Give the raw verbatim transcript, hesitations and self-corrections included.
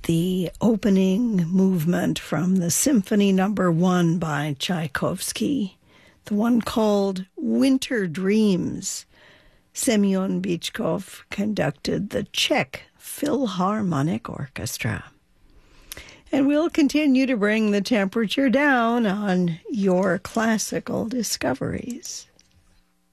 the opening movement from the Symphony Number One by Tchaikovsky, the one called Winter Dreams. Semyon Bychkov conducted the Czech Philharmonic Orchestra. And we'll continue to bring the temperature down on your classical discoveries.